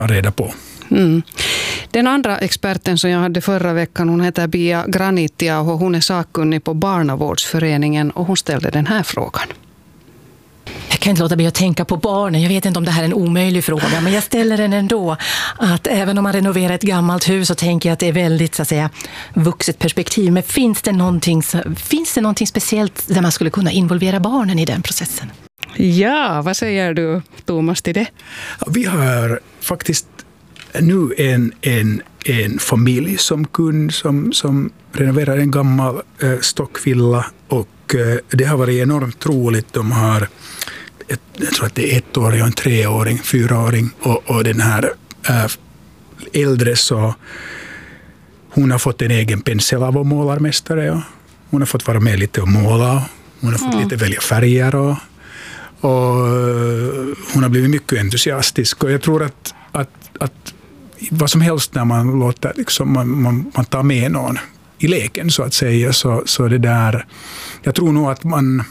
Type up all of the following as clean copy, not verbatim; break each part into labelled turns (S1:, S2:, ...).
S1: reda på.
S2: Den andra experten som jag hade förra veckan, hon heter Bia Granitia och hon är sakkunnig på Barnavårdsföreningen och hon ställde den här frågan.
S3: Jag kan inte låta bli att tänka på barnen. Jag vet inte om det här är en omöjlig fråga, men jag ställer den ändå. Att även om man renoverar ett gammalt hus så tänker jag att det är väldigt, så att säga, vuxet perspektiv. Men finns det någonting speciellt där man skulle kunna involvera barnen i den processen?
S2: Ja, vad säger du, Thomas, till det?
S1: Vi har faktiskt nu en familj som renoverar en gammal stockvilla och det har varit enormt roligt. De har, jag tror att det är 1-åring och en 3-åring, 4-åring och den här äldre så hon har fått en egen pensel av målarmästare och hon har fått vara med lite och måla. Hon har fått lite välja färger och hon har blivit mycket entusiastisk och jag tror att vad som helst när man låter liksom, man tar med någon i leken så att säga så det där, jag tror nog att man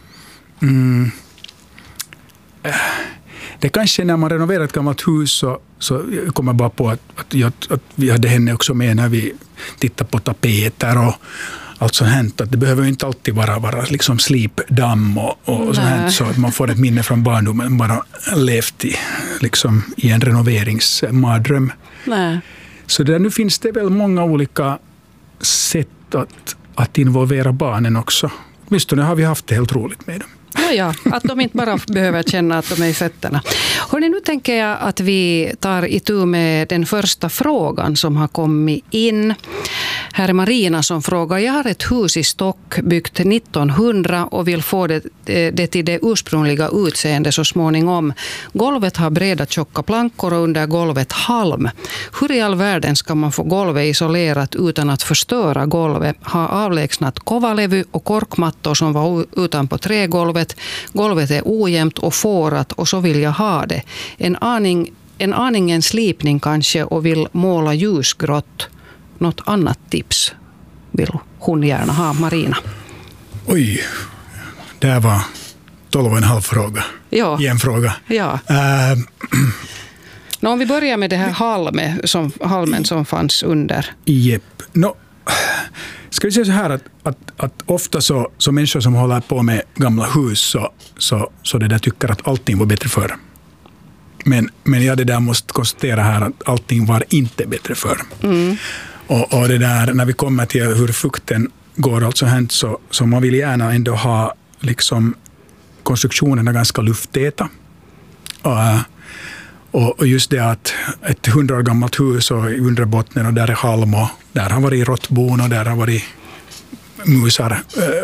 S1: det kanske när man renoverar ett gammalt hus så kommer bara på att vi hade henne också med när vi tittar på tapeter och allt sånt hänt, att det behöver inte alltid vara liksom slipdamm och sånt hänt, så att man får ett minne från barndomen bara levt i en renoveringsmardröm.
S2: Nej.
S1: Så där, nu finns det väl många olika sätt att involvera barnen också. Åtminstone har vi haft det helt roligt med dem.
S2: Ja, att de inte bara behöver känna att de är i fötterna. Hörrni, nu tänker jag att vi tar itu med den första frågan som har kommit in. Här är Marina som frågar: jag har ett hus i Stock byggt 1900 och vill få det till det ursprungliga utseende så småningom. Golvet har breda tjocka plankor och under golvet halm. Hur i all världen ska man få golvet isolerat utan att förstöra golvet? Har avlägsnat kovalevy och korkmattor som var utanpå trägolvet. Golvet är ojämnt och fårat och så vill jag ha det. En aningen slipning kanske och vill måla ljusgrått. Något annat tips vill hon gärna ha, Marina.
S1: Oj, det var 12,5 fråga.
S2: Ja.
S1: En fråga.
S2: Ja. Om vi börjar med det här halmen som fanns under.
S1: Jepp. Ska vi säga så här att ofta så människor som håller på med gamla hus så det där tycker att allting var bättre förr. Men jag det där måste konstatera här att allting var inte bättre förr. Och det där, när vi kommer till hur fukten går alltså hänt så man vill gärna ändå ha liksom konstruktionerna ganska lufttäta. Och just det att ett 100 år gammalt hus och under botten och där är halm och där har varit råttbon och där har varit musar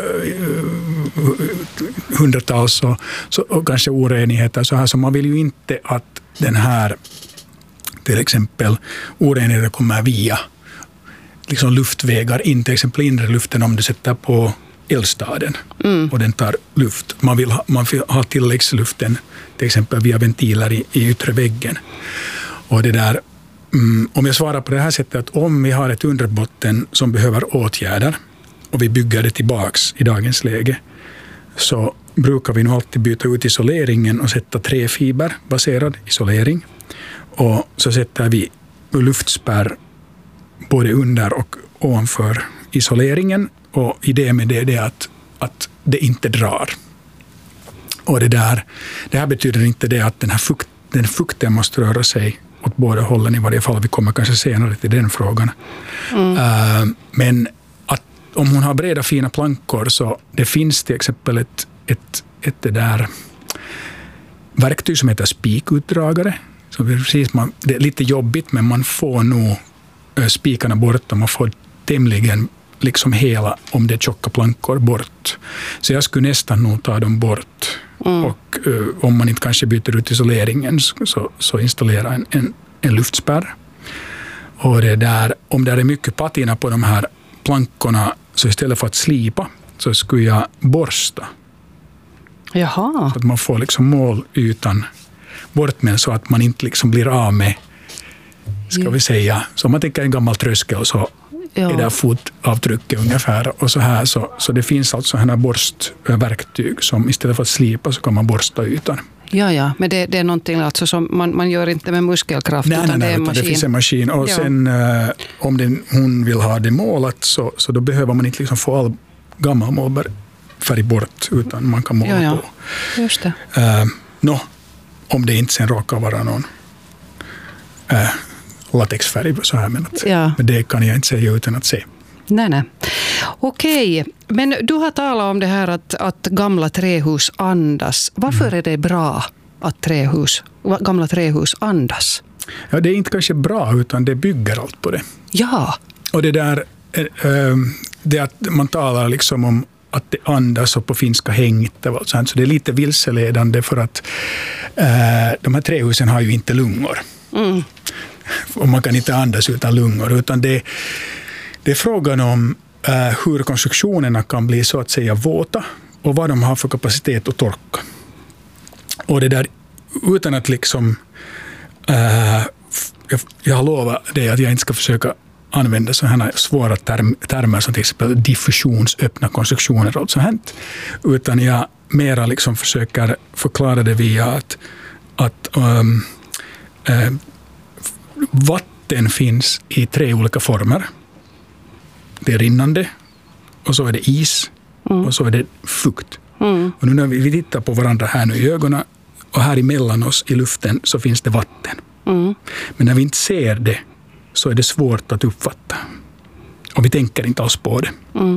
S1: hundratals och kanske orenigheter så här, så man vill ju inte att den här till exempel orenheten kommer via liksom luftvägar in, till exempel inre luften om du sätter på eldstaden och den tar luft. Man vill ha tilläggsluften till exempel via ventiler i yttre väggen. Och det där, om jag svarar på det här sättet att om vi har ett underbotten som behöver åtgärder och vi bygger det tillbaks i dagens läge så brukar vi nog alltid byta ut isoleringen och sätta träfiberbaserad isolering. Och så sätter vi luftspärr både under och ovanför isoleringen och idén med det är att det inte drar. Och det här betyder inte det att den fukten måste röra sig åt båda hållen i varje fall. Vi kommer kanske senare till den frågan. Men att om hon har breda fina plankor så det finns till exempel ett det där verktyg som heter spikutdragare. Så precis det är lite jobbigt men man får nog spikarna bort och man får tämligen liksom hela, om det är tjocka plankor, bort. Så jag skulle nästan nog ta dem bort. Och om man inte kanske byter ut isoleringen så installera en luftspärr. Och det där, om det är mycket patina på de här plankorna så istället för att slipa så skulle jag borsta.
S2: Jaha.
S1: Så att man får liksom målytan bort men så att man inte liksom blir av med, ska vi säga, så om man tänker en gammal tröskel så är det fotavtrycket ungefär och så här så det finns alltså här borstverktyg som istället för att slipa så kan man borsta ytan.
S2: Ja, men det är någonting alltså som man gör inte med muskelkraft, utan det är en maskin.
S1: Det finns en maskin. Och sen om hon vill ha det målat så då behöver man inte liksom få all gammal målfärg bort, utan man kan måla på.
S2: Just det.
S1: Om det inte sen råkar vara någon latexfärg så här, men det kan jag inte säga utan att se.
S2: Nej. Okej, men du har talat om det här att gamla trähus andas. Varför är det bra att gamla trähus andas?
S1: Ja, det är inte kanske bra, utan det bygger allt på det.
S2: Ja.
S1: Och det där, det att man talar liksom om att det andas och på finska hängittävä, så det är lite vilseledande för att de här trähusen har ju inte lungor. Och man kan inte andas utan lungor, utan det är frågan om hur konstruktionerna kan bli så att säga våta och vad de har för kapacitet att torka. Och det där, utan att liksom jag har lovat det att jag inte ska försöka använda sådana svåra termer som till exempel diffusionsöppna konstruktioner och sånt här, utan jag mera liksom försöker förklara det via att vatten finns i 3 olika former. Det är rinnande, och så är det is, och så är det fukt. Och nu när vi tittar på varandra här nu i ögonen, och här emellan oss i luften så finns det vatten. Men när vi inte ser det så är det svårt att uppfatta. Och vi tänker inte alls på det.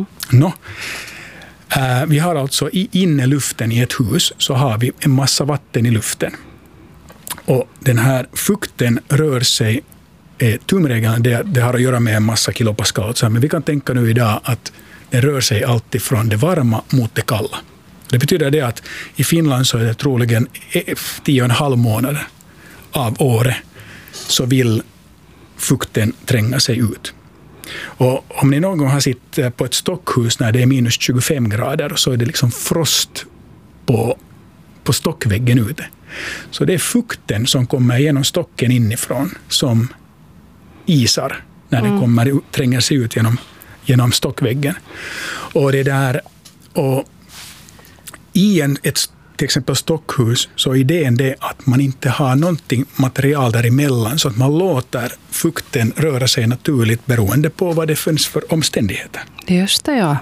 S1: Vi har alltså i inneluften i ett hus så har vi en massa vatten i luften. Och den här fukten rör sig, tumregeln, det har att göra med en massa kilopascal. Men vi kan tänka nu idag att den rör sig alltid från det varma mot det kalla. Det betyder det att i Finland så är det troligen 10,5 månader av året så vill fukten tränga sig ut. Och om ni någon gång har sitt på ett stockhus när det är minus 25 grader så är det liksom frost på stockväggen ute. Så det är fukten som kommer genom stocken inifrån som isar när det tränger sig ut genom stockväggen. Och det där, och i ett till exempel stockhus så är idén det att man inte har någonting material däremellan så att man låter fukten röra sig naturligt beroende på vad det finns för omständigheter.
S2: Just det, ja.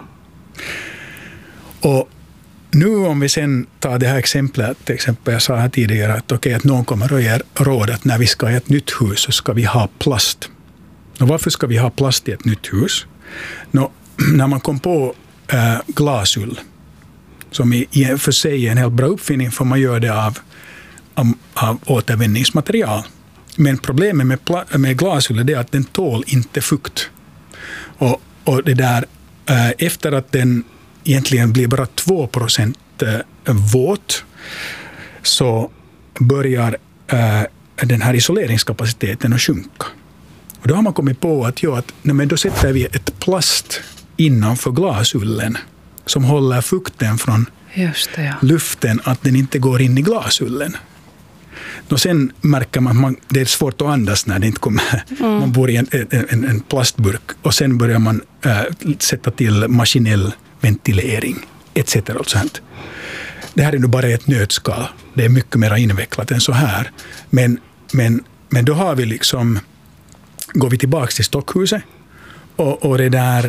S1: Och nu om vi sen tar det här exemplet, till exempel jag sa här tidigare att någon kommer att ge råd att när vi ska i ett nytt hus så ska vi ha plast. Och varför ska vi ha plast i ett nytt hus? När man kom på glasull, som i för sig är en helt bra uppfinning för man gör det av återvinningsmaterial. Men problemet med glasull är att den tål inte fukt. Och det där, efter att den egentligen blir bara 2% våt så börjar den här isoleringskapaciteten att sjunka. Och då har man kommit på att då sätter vi ett plast innanför glasullen som håller fukten från luften, att den inte går in i glasullen. Och sen märker man att det är svårt att andas när det inte kommer. Man bor i en plastburk och sen börjar man sätta till maskinell ventilering etc. Det här är nu bara ett nötskal. Det är mycket mer invecklat än så här. Men då har vi liksom, går vi tillbaka till stockhuset och det där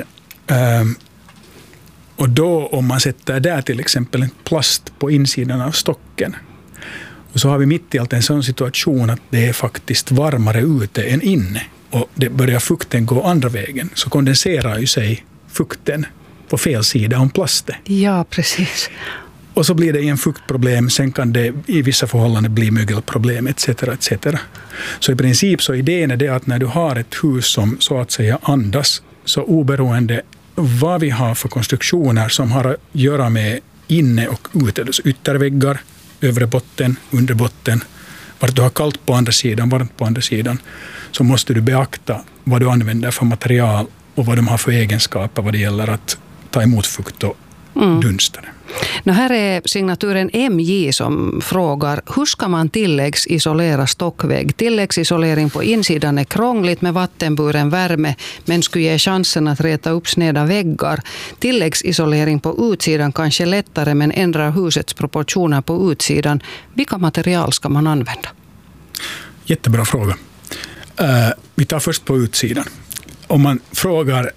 S1: och då om man sätter där till exempel en plast på insidan av stocken och så har vi mitt i allt en sån situation att det är faktiskt varmare ute än inne och det börjar fukten gå andra vägen så kondenserar ju sig fukten på fel sida om plasten.
S2: Ja, precis.
S1: Och så blir det en fuktproblem, sen kan det i vissa förhållanden bli mögelproblem etc. etc. Så i princip så idén är det att när du har ett hus som så att säga andas så oberoende vad vi har för konstruktioner som har att göra med inne- och ute, alltså ytterväggar, övre botten, under botten, vart du har kallt på andra sidan, varmt på andra sidan, så måste du beakta vad du använder för material och vad de har för egenskaper vad det gäller att ta emot fukt och dunster.
S2: Här är signaturen MJ som frågar: hur ska man tilläggsisolera stockvägg? Tilläggsisolering på insidan är krångligt med vattenburen värme, men skulle ge chansen att reta upp sneda väggar. Tilläggsisolering på utsidan kanske lättare, men ändrar husets proportioner på utsidan. Vilka material ska man använda?
S1: Jättebra fråga. Vi tar först på utsidan. Om man frågar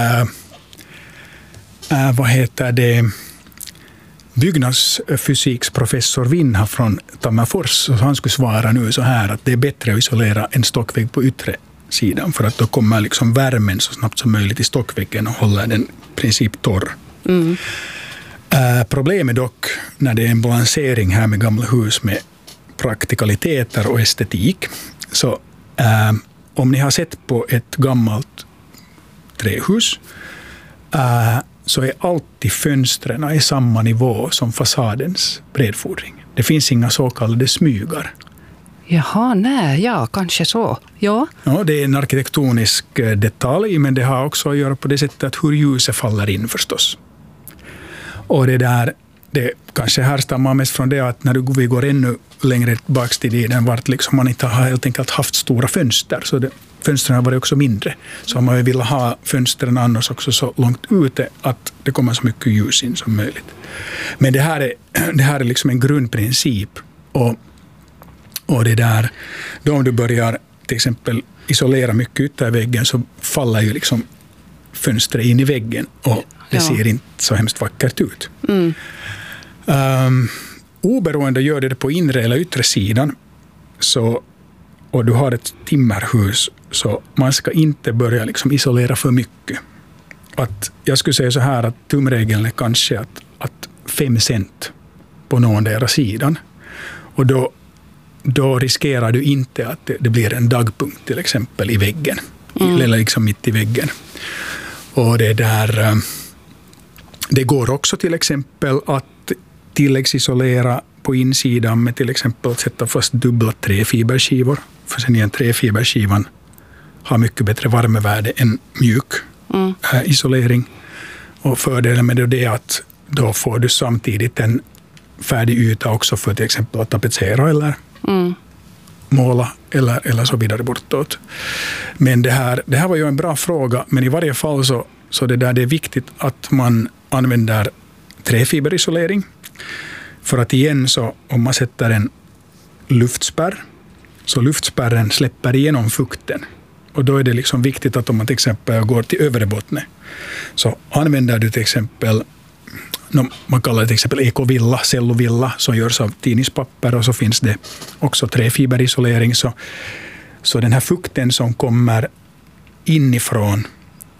S1: byggnadsfysiksprofessor Vinha från Tammerfors, så han skulle svara nu så här att det är bättre att isolera en stockvägg på yttre sidan, för att då kommer liksom värmen så snabbt som möjligt i stockväggen och håller den i princip torr. Problemet dock när det är en balansering här med gamla hus med praktikaliteter och estetik, så om ni har sett på ett gammalt trähus så är alltid fönstren i samma nivå som fasadens bredfodring. Det finns inga så kallade smygar.
S2: Jaha, nej, ja, kanske så. Ja,
S1: det är en arkitektonisk detalj, men det har också att göra på det sättet att hur ljuset faller in förstås. Och det kanske härstammar mest från det att när vi går ännu längre tillbaka till tiden vart liksom man inte har helt enkelt haft stora fönster, så fönstren har varit också mindre. Så man vill ha fönstren annars också så långt ute att det kommer så mycket ljus in som möjligt. Men det här är liksom en grundprincip, och då om du börjar till exempel isolera mycket ute i väggen så faller ju liksom fönstret in i väggen och det ser inte så hemskt vackert ut. Oberoende gör det på inre eller yttre sidan, och du har ett timmerhus, så man ska inte börja liksom isolera för mycket. Jag skulle säga så här att tumregeln är kanske att 5 cent på någondera sidan, och då riskerar du inte att det blir en dagpunkt till exempel i väggen, eller liksom mitt i väggen. Och det går också till exempel att tilläggsisolera på insidan med till exempel att sätta fast dubbla träfiberskivor. För sen igen, träfiberskivan har mycket bättre värmevärde än mjuk isolering. Och fördelen med det är att då får du samtidigt en färdig yta också för till exempel att tapetsera eller måla eller så vidare bortåt. Men det här var ju en bra fråga, men i varje fall så det är viktigt att man använder träfiberisolering. För att igen, så om man sätter en luftspärr, så luftspärren släpper igenom fukten. Och då är det liksom viktigt att om man till exempel går till övre bottne, så använder du till exempel, man kallar det till exempel ekovilla, cellovilla, som görs av tidningspapper, och så finns det också träfiberisolering. Så den här fukten som kommer inifrån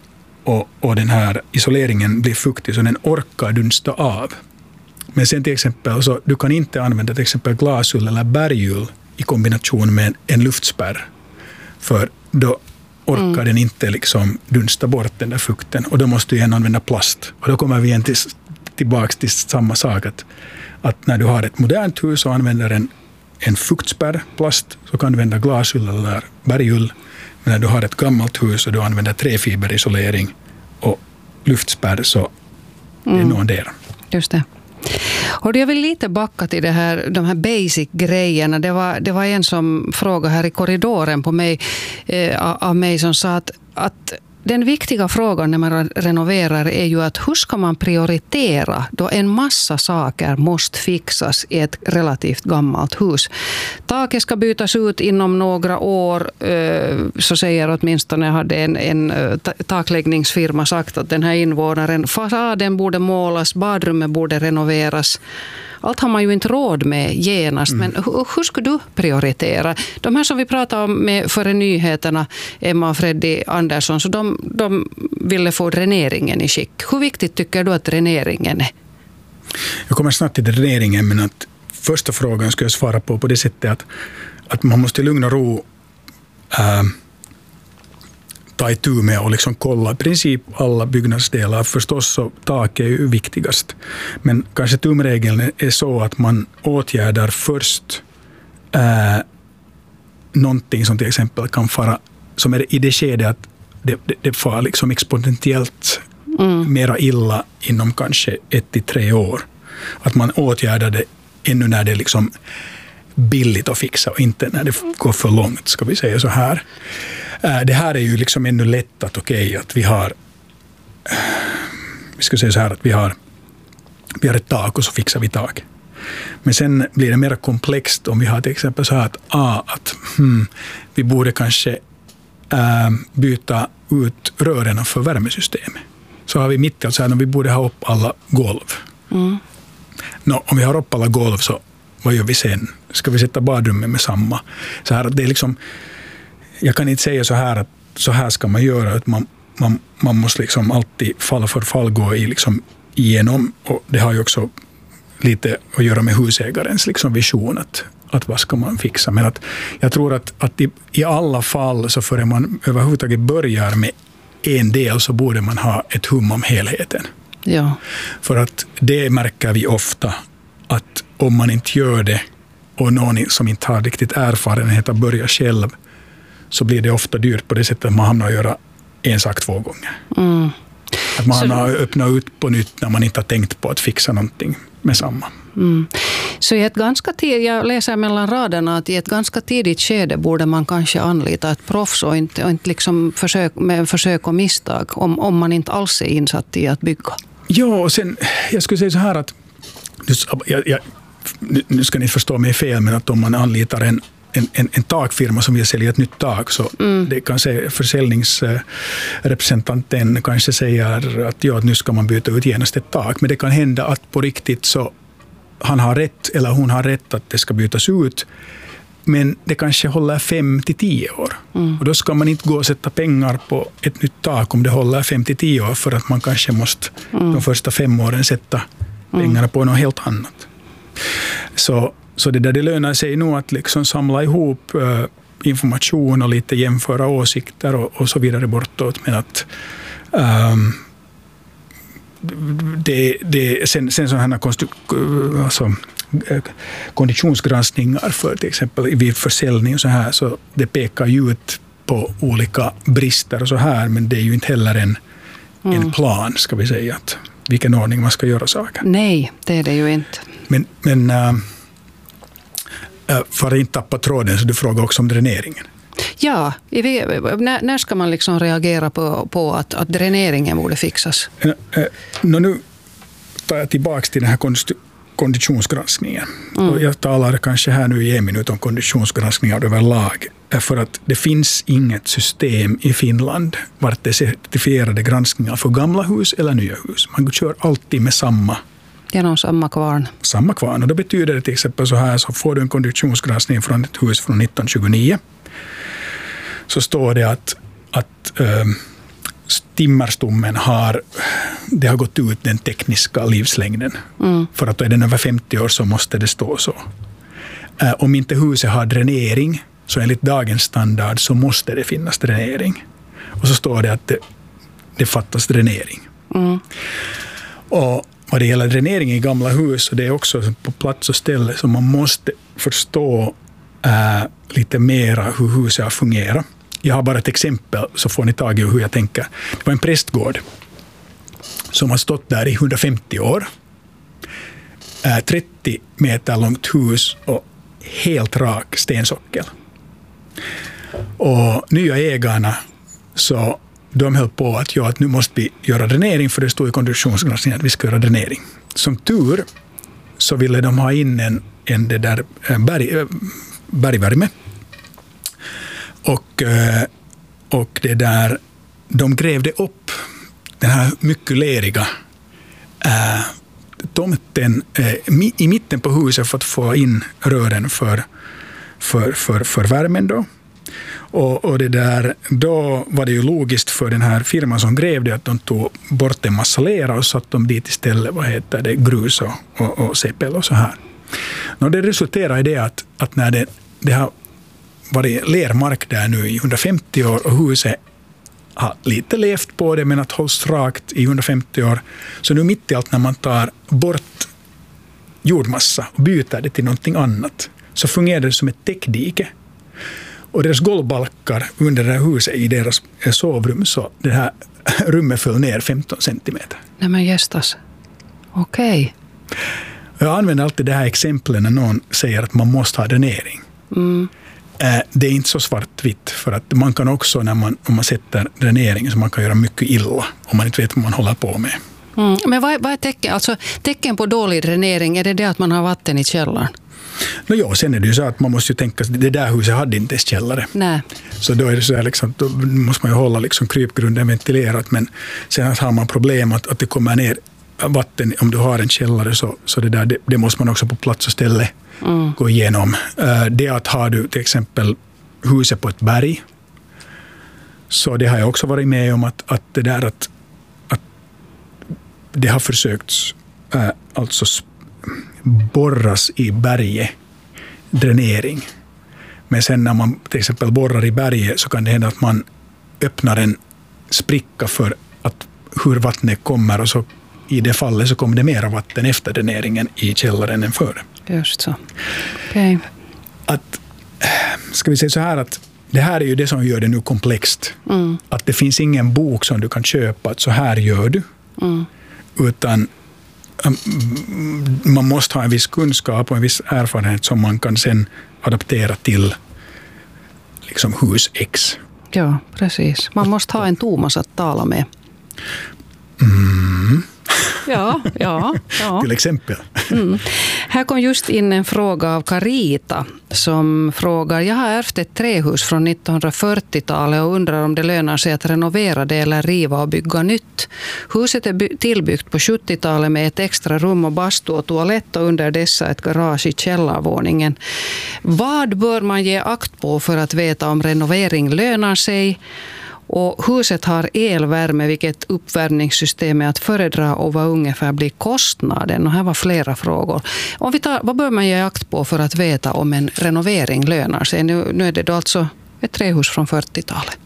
S1: och den här isoleringen blir fuktig, så den orkar dunsta av. Men sen till exempel, så du kan inte använda till exempel glasull eller bergull i kombination med en luftspärr, för då orkar den inte liksom dunsta bort den där fukten, och då måste du igen använda plast. Och då kommer vi igen tillbaka till samma sak, att när du har ett modernt hus och använder en fuktspärr, plast, så kan du använda glasull eller bergull. Men när du har ett gammalt hus och du använder träfiberisolering och luftspärr, så det är någon där.
S2: Just det. Och jag vill lite backa till de här basic-grejerna. Det var en som frågade här i korridoren på mig, av mig, som sa att den viktiga frågan när man renoverar är ju att hur ska man prioritera då en massa saker måste fixas i ett relativt gammalt hus. Taket ska bytas ut inom några år, så säger åtminstone, hade en takläggningsfirma sagt att den här invånaren, fasaden borde målas, badrummet borde renoveras. Allt har man ju inte råd med genast, men hur ska du prioritera? De här som vi pratade om med före nyheterna, Emma och Freddy Andersson, så de ville få dräneringen i skick. Hur viktigt tycker du att dräneringen är?
S1: Jag kommer snart till dräneringen, men att första frågan ska jag svara på det sättet att man måste lugna och ro ta itu med och liksom kolla i princip alla byggnadsdelar. Förstås så tak är ju viktigast. Men kanske tumregeln är så att man åtgärdar först någonting som till exempel kan fara, som är i det skede att det far liksom exponentiellt mera illa inom kanske 1 till 3 år. Att man åtgärdar det ännu när det är liksom billigt att fixa och inte när det går för långt, ska vi säga så här. Det här är ju liksom ännu lätt att att vi har, vi ska säga så här, att vi har ett tak och så fixar vi tak. Men sen blir det mer komplext om vi har till exempel så här att vi borde kanske byta ut rören för värmesystemet. Så har vi mitt i allt så här, vi borde ha upp alla golv. Om vi har upp alla golv, så vad gör vi sen? Ska vi sätta badrummet med samma? Så här, det är liksom, jag kan inte säga så här att så här ska man göra. Att man måste liksom alltid fall för fall gå liksom igenom. Och det har ju också lite att göra med husägarens liksom vision att vad ska man fixa. Men att jag tror att i alla fall så före man överhuvudtaget börjar med en del så borde man ha ett hum om helheten.
S2: Ja.
S1: För att det märker vi ofta att om man inte gör det och någon som inte har riktigt erfarenhet att börja själv, så blir det ofta dyrt på det sättet att man hamnar att göra en sak 2 gånger. Att man har öppnat ut på nytt när man inte har tänkt på att fixa någonting med samma.
S2: Så i ett ganska jag läser mellan raderna att i ett ganska tidigt skede borde man kanske anlita ett proffs och inte liksom försök och misstag om man inte alls är insatt i att bygga.
S1: Ja, och sen jag skulle säga så här att nu ska ni förstå mig fel, men att om man anlitar en takfirma som vill sälja ett nytt tak, så det kan säga försäljningsrepresentanten kanske säger att nu ska man byta ut genast ett tak, men det kan hända att på riktigt så han har rätt eller hon har rätt att det ska bytas ut, men det kanske håller 5 till 10 år. Och då ska man inte gå och sätta pengar på ett nytt tak om det håller 5 till 10 år, för att man kanske måste de första 5 åren sätta pengarna på något helt annat. Så det lönar sig nog att liksom samla ihop information och lite jämföra åsikter och så vidare bortåt. Men att sen sådana här konditionsgranskningar för till exempel vid försäljning och så här, så det pekar ju ut på olika brister och så här, men det är ju inte heller en plan, ska vi säga, att vilken ordning man ska göra saker.
S2: Nej, det är det ju inte.
S1: Men för att inte tappa tråden, så du frågar också om dräneringen. Ja,
S2: när ska man liksom reagera på att dräneringen borde fixas?
S1: Nu tar jag tillbaka till den här konditionsgranskningen. Och jag talar kanske här nu i 1 minut om konditionsgranskningar överlag. För att det finns inget system i Finland vart det är certifierade granskningar för gamla hus eller nya hus. Man kör alltid med
S2: genom samma kvarn.
S1: Samma kvarn. Och då betyder det till exempel så här, så får du en konditionsgranskning från ett hus från 1929. Så står det att timmerstommen har gått ut den tekniska livslängden. För att då är den över 50 år så måste det stå så. Om inte huset har dränering, så enligt dagens standard så måste det finnas dränering. Och så står det att det fattas dränering. Och vad det gäller dränering i gamla hus, så det är också på plats och ställe, så man måste förstå lite mera hur huset har fungerat. Jag har bara ett exempel, så får ni tag i hur jag tänker. Det var en prästgård som har stått där i 150 år. 30 meter långt hus och helt rak stensockel. Och nya ägarna, så de höll på att nu måste vi göra dränering, för det stod i konditionsgranskningen att vi ska göra dränering. Som tur så ville de ha in en bergvärme. Och det där, de grävde upp den här mycket leriga tomten i mitten på huset för att få in rören för värmen då. Och det där, då var det ju logiskt för den här firman som grävde att de tog bort en massa lera och satt dem dit istället, grus och seppel och så här. Och det resulterar i det att när det har varit lermark där nu i 150 år och huset har lite levt på det, men att hålls rakt i 150 år, så nu mitt i allt när man tar bort jordmassa och byter det till någonting annat, så fungerar det som ett täckdike. Och deras golvbalkar under det här huset i deras sovrum, så det här rummet föll ner 15 centimeter.
S2: Nej men gästas. Okej.
S1: Jag använder alltid det här exemplet när någon säger att man måste ha dränering. Det är inte så svartvitt, för att man kan också, om man sätter dränering, så man kan göra mycket illa om man inte vet vad man håller på med.
S2: Men vad är tecken? Alltså, tecken på dålig dränering, är det att man har vatten i källaren?
S1: Sen är det ju så att man måste ju tänka att det där huset hade inte ens källare.
S2: Nej.
S1: Så då är det så här, liksom, då måste man ju hålla liksom krypgrunden ventilerat, men sen har man problem att det kommer ner vatten om du har en källare, så det måste man också på plats och ställe gå igenom. Det att har du till exempel huset på ett berg, så det har jag också varit med om att det där att det har försökts alltså borras i berget, dränering. Men sen när man till exempel borrar i berget, så kan det hända att man öppnar en spricka för att hur vattnet kommer, och så i det fallet så kommer det mera vatten efter dräneringen i källaren än före.
S2: Just så. Okej.
S1: Ska vi säga så här, att det här är ju det som gör det nu komplext. Att det finns ingen bok som du kan köpa att så här gör du. Utan man måste ha en viss kunskap och en viss erfarenhet som man kan sen adaptera till liksom hus X.
S2: Ja, precis. Man måste ha en Thomas att tala med. Ja.
S1: Till exempel.
S2: Här kom just in en fråga av Carita som frågar: jag har ärvt ett trähus från 1940-talet och undrar om det lönar sig att renovera det eller riva och bygga nytt. Huset är tillbyggt på 70-talet med ett extra rum och bastu och toalett, och under dessa ett garage i källarvåningen. Vad bör man ge akt på för att veta om renovering lönar sig? Och huset har elvärme, vilket uppvärmningssystem är att föredra och vad ungefär blir kostnaden? Och här var flera frågor. Om vi tar, vad bör man ge akt på för att veta om en renovering lönar sig? Nu är det då alltså ett trähus från 40-talet.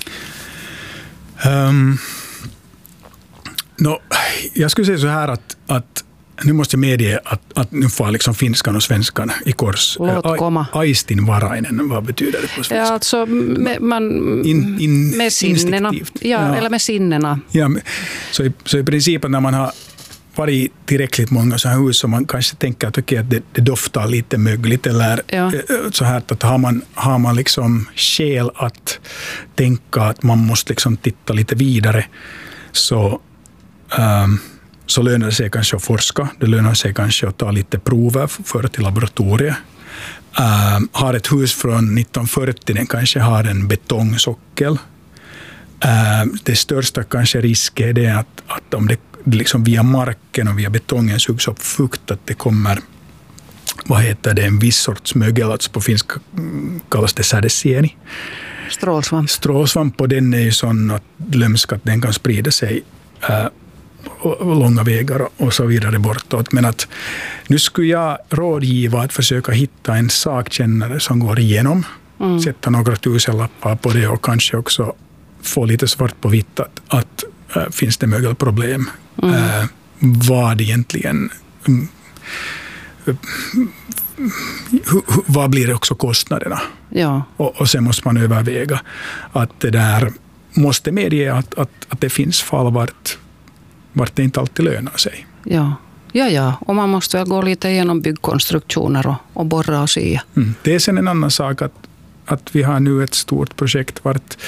S1: Jag skulle säga så här att nu måste jag medge att nu får liksom finskan och svenskan i kors.
S2: Låt komma.
S1: Aistinvarainen, vad betyder det på svenska?
S2: Ja, alltså med sinnena. Ja, eller med sinnena.
S1: Ja, så i princip när man har varit tillräckligt många så här hus, så man kanske tänker att det doftar lite mögligt, eller så här att har man liksom skäl att tänka att man måste liksom titta lite vidare, så lönar det sig kanske att forska. Det lönar sig kanske att ta lite prover för till laboratoriet. Har ett hus från 1940, den kanske har en betongsockel. Det största kanske risk är det att om det liksom via marken och via betongen sugs upp fukt, att det kommer en viss sorts mögel, alltså på finska kallas det sädesjäni. Strålsvamp, och den är ju sån att lömsk att den kan sprida sig långa vägar och så vidare bortåt. Men att nu skulle jag rådgiva att försöka hitta en sakkännare som går igenom, sätta några tusenlappar på det och kanske också få lite svart på vitt att finns det mögelproblem. Vad egentligen vad blir det också kostnaderna? Ja. Och sen måste man överväga att det där måste medge att det finns fall vart det inte alltid lönar sig. Ja. Och man måste väl gå lite igenom byggkonstruktioner och borra och sy. Det är sen en annan sak att vi har nu ett stort projekt vart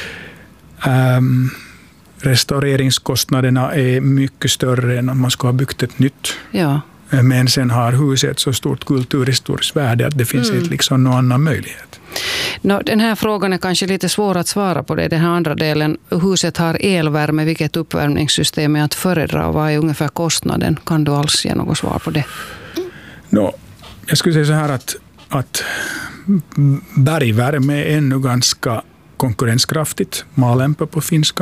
S1: restaureringskostnaderna är mycket större än om man skulle ha byggt ett nytt. Ja. Men sen har huset så stort kulturhistoriskt värde att det finns inte liksom någon annan möjlighet. Den här frågan är kanske lite svår att svara på det. Den här andra delen, huset har elvärme, vilket uppvärmningssystem är att föredra? Vad är ungefär kostnaden? Kan du alls ge något svar på det? Jag skulle säga så här att bergvärme är ännu ganska konkurrenskraftigt. Maalämpö på finska.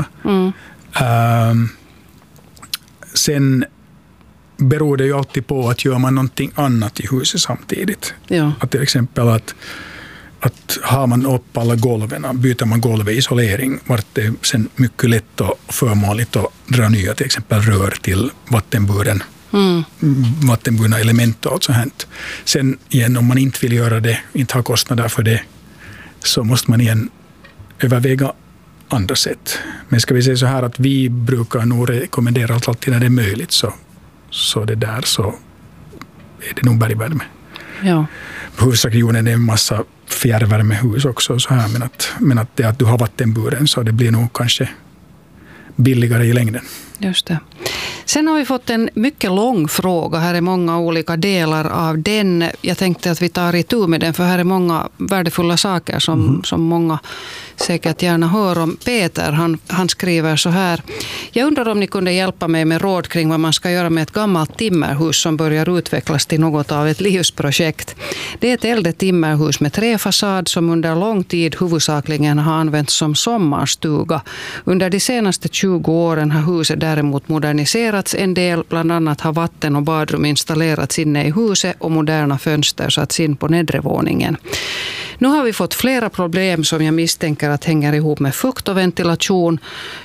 S1: Sen beror det ju alltid på att gör man någonting annat i huset samtidigt. Ja. Att till exempel att har man upp alla golven, byter man golvisolering, vart det sen mycket lätt och förmånligt att dra nya till exempel rör till vattenburna element och så här. Sen igen, om man inte vill göra det, inte har kostnader för det, så måste man igen överväga andra sätt. Men ska vi säga så här att vi brukar nog rekommendera att alltid när det är möjligt så så det där så är det nog bergvärme.
S2: Ja.
S1: Huvudsaksregionen är en massa fjärrvärmehus också så här, men att det att du har vattenburen så det blir nog kanske billigare i längden.
S2: Just det. Sen har vi fått en mycket lång fråga. Här är många olika delar av den. Jag tänkte att vi tar itu med den, för här är många värdefulla saker som många säkert gärna hör om. Peter, han skriver så här. Jag undrar om ni kunde hjälpa mig med råd kring vad man ska göra med ett gammalt timmerhus som börjar utvecklas till något av ett livsprojekt. Det är ett äldre timmerhus med träfasad som under lång tid huvudsakligen har använts som sommarstuga. Under de senaste 20 åren har huset däremot moderniserats en del. Bland annat har vatten- och badrum installerats inne i huset och moderna fönster satts in på nedre våningen. Nu har vi fått flera problem som jag misstänker att hänger ihop med fukt och ventilation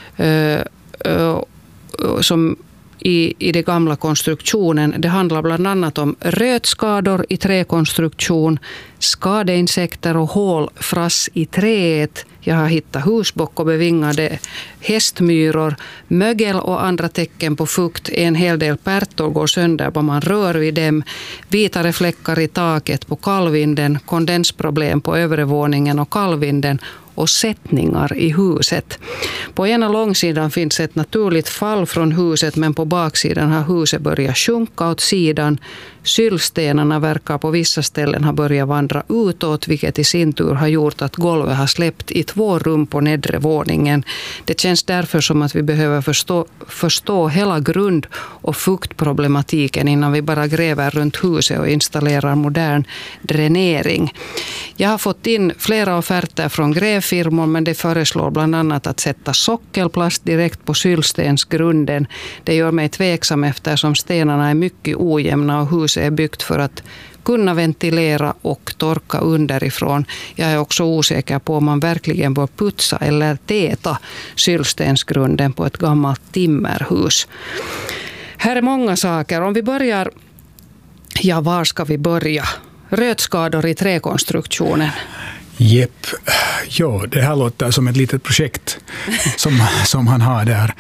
S2: som i den gamla konstruktionen. Det handlar bland annat om rötskador i träkonstruktion, skadeinsekter och hålfrass i träet. Jag har hittat husbock och bevingade hästmyror, mögel och andra tecken på fukt. En hel del pärtor går sönder vad man rör vid dem. Vitare fläckar i taket på kallvinden, kondensproblem på övre våningen och kallvinden och sättningar i huset. På ena långsidan finns ett naturligt fall från huset, men på baksidan har huset börjat sjunka åt sidan. Syllstenarna verkar på vissa ställen ha börjat vandra utåt, vilket i sin tur har gjort att golvet har släppt i 2 rum på nedre våningen. Det känns därför som att vi behöver förstå hela grund- och fuktproblematiken innan vi bara gräver runt huset och installerar modern dränering. Jag har fått in flera offerter från grävfirmor, men det föreslår bland annat att sätta sockelplast direkt på syllstensgrunden. Det gör mig tveksam eftersom stenarna är mycket ojämna och huset är byggt för att kunna ventilera och torka underifrån. Jag är också osäker på om man verkligen bör putsa eller täta syllstensgrunden på ett gammalt timmerhus. Här är många saker. Om vi börjar, var ska vi börja? Rötskador i träkonstruktionen.
S1: Jepp. Ja, det här låter som ett litet projekt som han har där.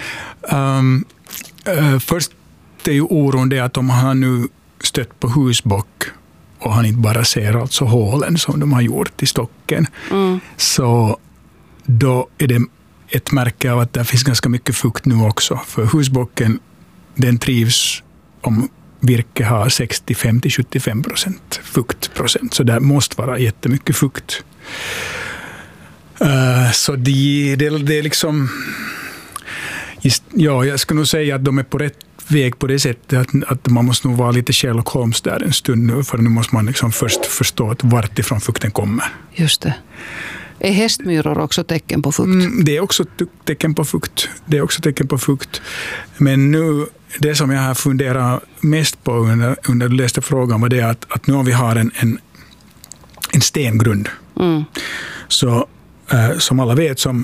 S1: Först är ju oron det att om han nu stött på husbock och han inte bara ser alltså hålen som de har gjort i stocken, så då är det ett märke av att det finns ganska mycket fukt nu också. För husbocken, den trivs om virke har 65-75% fuktprocent. Så där måste vara jättemycket fukt. Så det är liksom... Ja, jag skulle nog säga att de är på rätt väg på det sättet att man måste nog vara lite Sherlock Holmes där en stund nu, för nu måste man liksom först förstå att vart ifrån fukten kommer.
S2: Just det. Är hästmyror också tecken på fukt?
S1: Det är också tecken på fukt. Men nu, det som jag har funderat mest på under du läste frågan var det att nu vi har en stengrund. Så som alla vet som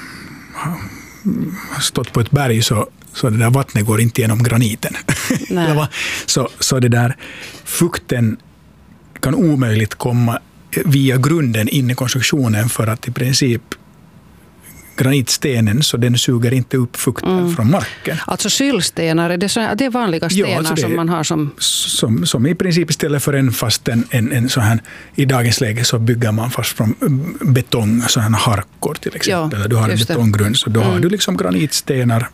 S1: har stått på ett berg så det där vattnet går inte genom graniten. så det där fukten kan omöjligt komma via grunden in i konstruktionen, för att i princip granitstenen så den suger inte upp fukten från marken.
S2: Alltså syllstenar, det är vanliga stenar alltså som man har
S1: som i princip istället för en fast en så här, i dagens läge så bygger man fast från betong, så här harkor till exempel. Ja, du har en betonggrund, så då har du liksom granitstenar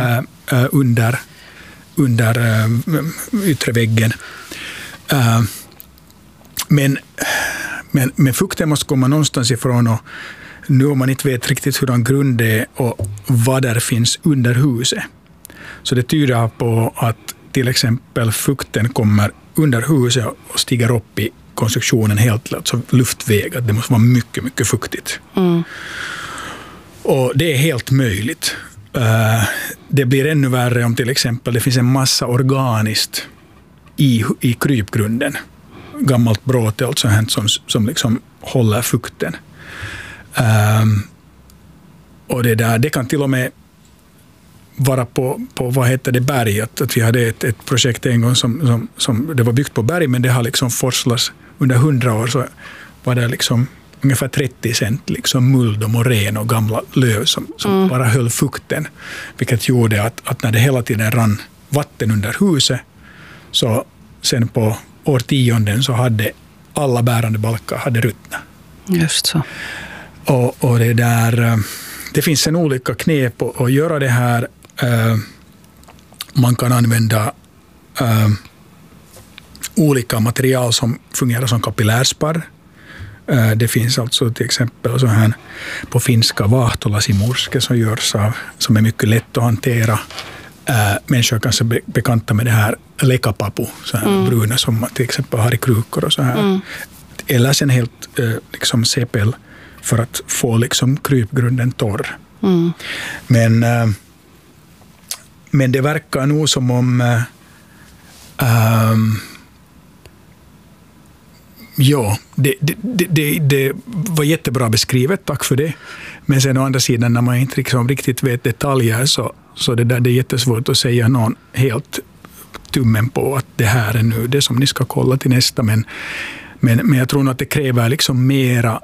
S1: under yttre väggen. Men fukten måste komma någonstans ifrån, och nu om man inte vet riktigt hur en grund är och vad där finns under huset. Så det tyder på att till exempel fukten kommer under huset och stiger upp i konstruktionen helt, alltså luftväg. Att det måste vara mycket, mycket fuktigt. Och det är helt möjligt. Det blir ännu värre om till exempel det finns en massa organiskt i krypgrunden. Gammalt bråte, alltså som liksom håller fukten. Och det kan till och med vara på vad heter det, berg. Att vi hade ett projekt en gång som det var byggt på berg, men det har liksom forslats under 100 år, så var det liksom ungefär 30 cent liksom muld och morän och gamla löv som bara höll fukten, vilket gjorde att när det hela tiden rann vatten under huset Så sen på årtionden så hade alla bärande balkar hade ruttnat.
S2: Just så.
S1: Och det finns en olika knep att göra det här. Man kan använda olika material som fungerar som kapillärspar. Det finns alltså till exempel så här på finska vahtolasimurske som är mycket lätt att hantera. Människor är kanske bekanta med det här lekapapu, så här bruna som man till exempel har i krukor och så här. Eller sen helt liksom sepel för att få liksom krypgrunden torr. Men det verkar nog som om det var jättebra beskrivet, tack för det. Men sen å andra sidan, när man inte liksom riktigt vet detaljer så det är jättesvårt att säga någon helt tummen på att det här är nu det som ni ska kolla till nästa. Men jag tror nog att det kräver liksom mera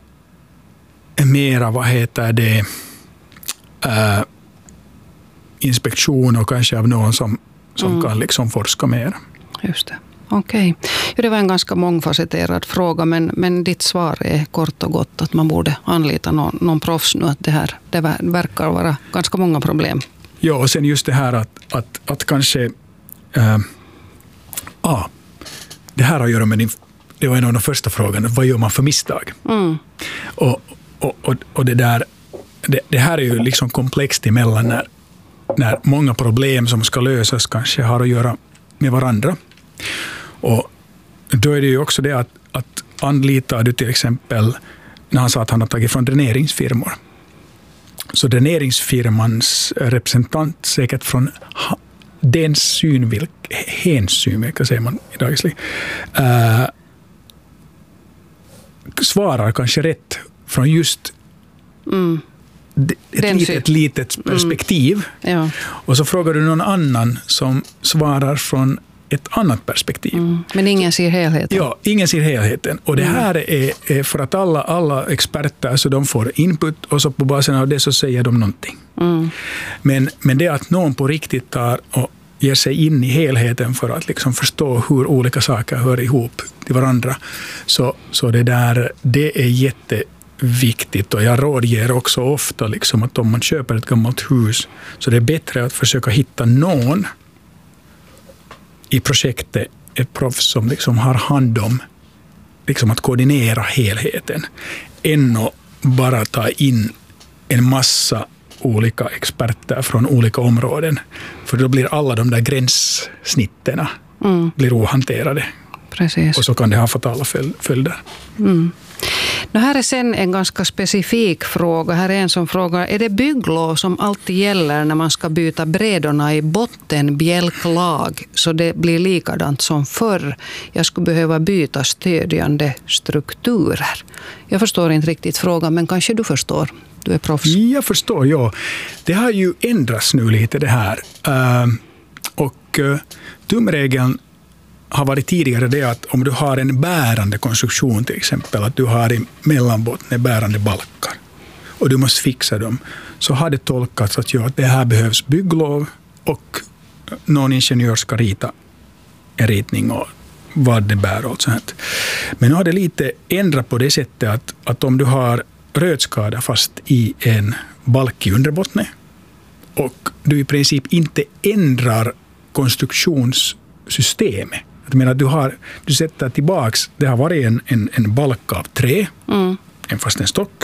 S1: inspektion och kanske av någon som kan liksom forska mer.
S2: Just det. Okej. Ja, det var en ganska mångfacetterad fråga, men ditt svar är kort och gott att man borde anlita någon proffs nu. Att det verkar vara ganska många problem.
S1: Ja, och sen just det här att kanske det här har att göra med det var en av de första frågorna. Vad gör man för misstag? Och det här är ju liksom komplext emellan när många problem som ska lösas kanske har att göra med varandra. Och då är det ju också det att anlitar du till exempel, när han sa att han har tagit från dräneringsfirmor. Så dräneringsfirmans representant säkert från hänsyn, vilka säger man i dagslig, svarar kanske rätt från just ett litet perspektiv.
S2: Ja.
S1: Och så frågar du någon annan som svarar från ett annat perspektiv.
S2: Men ingen ser helheten.
S1: Ja, ingen ser helheten. Och det här är för att alla experter så de får input och så på basen av det så säger de någonting. Men det att någon på riktigt tar och ger sig in i helheten för att liksom förstå hur olika saker hör ihop till varandra. Så det är jätteviktigt. Och jag rådger också ofta liksom att om man köper ett gammalt hus så det är bättre att försöka hitta någon i projektet, ett proffs som liksom har hand om liksom att koordinera helheten än att bara ta in en massa olika experter från olika områden. För då blir alla de där gränssnitterna blir ohanterade.
S2: Precis.
S1: Och så kan det ha fatala följder.
S2: Det här är sen en ganska specifik fråga. Här är en som frågar, är det bygglov som alltid gäller när man ska byta brädorna i bottenbjälklag så det blir likadant som förr? Jag skulle behöva byta stödjande strukturer. Jag förstår inte riktigt frågan, men kanske du förstår. Du är proffs.
S1: Jag förstår, ja. Det har ju ändrats nu lite det här. Och tumregeln har varit tidigare det att om du har en bärande konstruktion till exempel, att du har i mellanbotten bärande balkar och du måste fixa dem, så har det tolkats att det här behövs bygglov och någon ingenjör ska rita en ritning och vad det bär och sånt. Men nu har det lite ändrat på det sättet att om du har rötskada fast i en balk i underbottnet och du i princip inte ändrar konstruktionssystemet. Jag menar, du sätter tillbaks, det har varit en balk av trä, en fast en stock.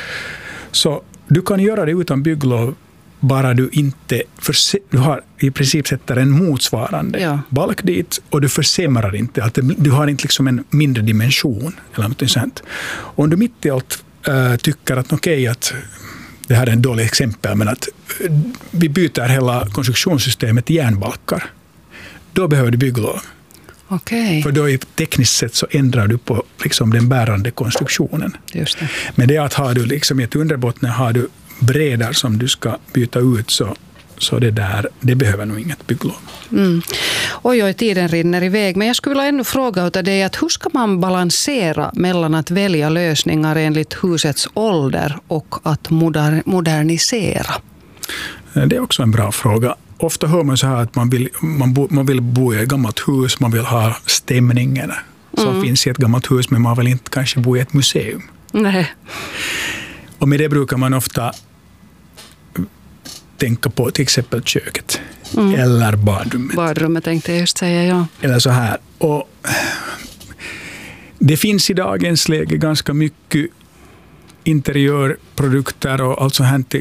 S1: Så du kan göra det utan bygglov bara du inte, du har i princip sätter en motsvarande balk dit och du försämrar inte, att du har inte liksom en mindre dimension eller något sånt. Om du mitt i allt tycker att okej, att det här är en dålig exempel, men att vi byter hela konstruktionssystemet i järnbalkar, då behöver du bygglov.
S2: Okay.
S1: För då tekniskt sett så ändrar du på liksom den bärande konstruktionen.
S2: Just det.
S1: Men det att har du liksom i ett underbotten har du bredar som du ska byta ut, så det behöver nog inget bygglov.
S2: Oj, tiden rinner iväg. Men jag skulle vilja ännu fråga av dig att hur ska man balansera mellan att välja lösningar enligt husets ålder och att modernisera?
S1: Det är också en bra fråga. ofta hör man så här att man vill bo i ett gammalt hus, man vill ha stämningen som finns i ett gammalt hus, men man vill inte kanske bo i ett museum.
S2: Nej.
S1: Och med det brukar man ofta tänka på till exempel köket eller badrummet.
S2: Badrummet tänkte jag just säga, ja.
S1: Eller så här. Och det finns i dagens läge ganska mycket interiörprodukter och allt så här